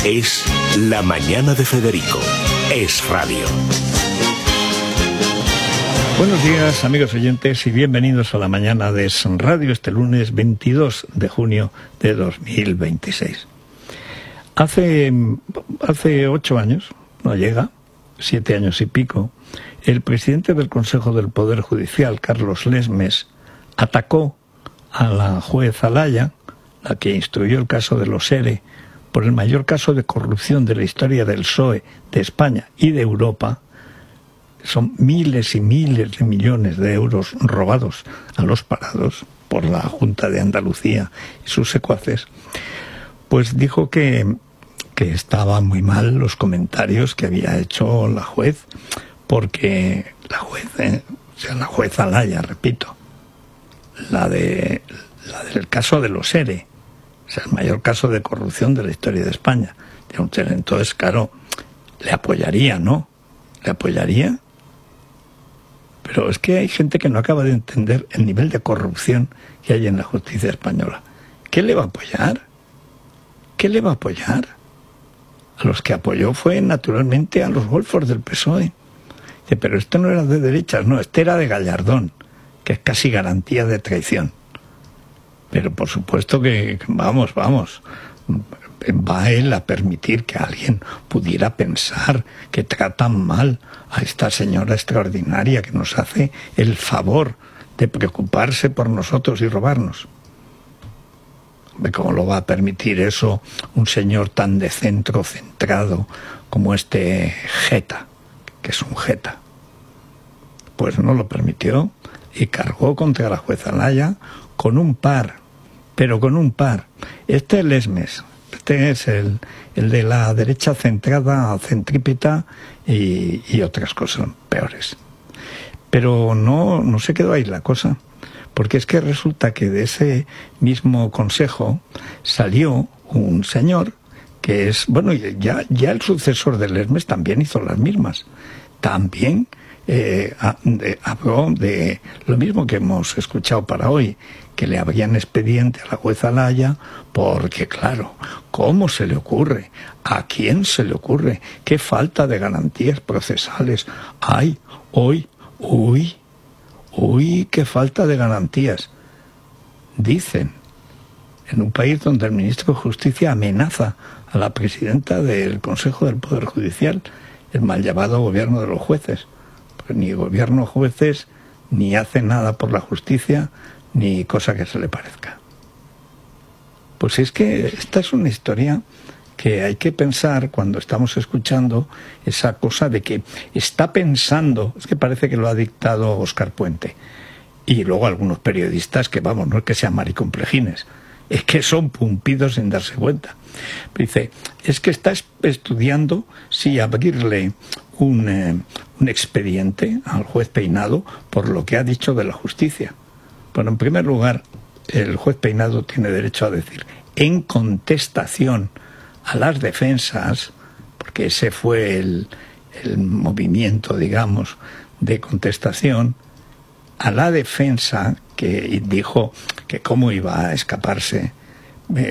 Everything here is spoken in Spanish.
Es La Mañana de Federico. Es radio. Buenos días, amigos oyentes, y bienvenidos a La Mañana de Es Radio, este lunes 22 de junio de 2026. Hace 8 años, no llega, 7 años y pico, el presidente del Consejo del Poder Judicial, Carlos Lesmes, atacó a la juez Alaya, la que instruyó el caso de los ERE, por el mayor caso de corrupción de la historia del PSOE, de España y de Europa. Son miles y miles de millones de euros robados a los parados por la Junta de Andalucía y sus secuaces. Pues dijo que estaban muy mal los comentarios que había hecho la juez, porque la juez Alaya, repito, la del caso de los ERE, o sea, el mayor caso de corrupción de la historia de España. Entonces, claro, le apoyaría, ¿no? ¿Le apoyaría? Pero es que hay gente que no acaba de entender el nivel de corrupción que hay en la justicia española. ¿Qué le va a apoyar? ¿Qué le va a apoyar? A los que apoyó fue, naturalmente, a los golfos del PSOE. Pero esto no era de derechas, no, este era de Gallardón, que es casi garantía de traición. Pero por supuesto que, vamos, va él a permitir que alguien pudiera pensar que tratan mal a esta señora extraordinaria que nos hace el favor de preocuparse por nosotros y robarnos. ¿Cómo lo va a permitir eso un señor tan de centro centrado como este Jeta, que es un Jeta? Pues no lo permitió y cargó contra la jueza Alaya con un par, pero con un par. Este es Lesmes. Este es el de la derecha centrada, centrípeta y otras cosas peores. Pero no se quedó ahí la cosa, porque es que resulta que de ese mismo consejo salió un señor que es, bueno, ya el sucesor de Lesmes también hizo las mismas. También habló de lo mismo que hemos escuchado para hoy, que le abrían expediente a la juez Alaya, porque claro, ¿cómo se le ocurre? ¿A quién se le ocurre? ¿Qué falta de garantías procesales hay hoy? Uy, qué falta de garantías. Dicen, en un país donde el ministro de Justicia amenaza a la presidenta del Consejo del Poder Judicial, el mal llamado gobierno de los jueces. Porque ni gobierno de jueces, ni hace nada por la justicia, ni cosa que se le parezca. Pues es que esta es una historia que hay que pensar cuando estamos escuchando esa cosa de que está pensando, es que parece que lo ha dictado Óscar Puente, y luego algunos periodistas que, vamos, no es que sean maricomplejines, es que son pumpidos sin darse cuenta. Pero dice, es que está estudiando si abrirle un expediente al juez Peinado por lo que ha dicho de la justicia. Bueno, en primer lugar, el juez Peinado tiene derecho a decir, en contestación a las defensas, porque ese fue el movimiento, digamos, de contestación, a la defensa que dijo que cómo iba a escaparse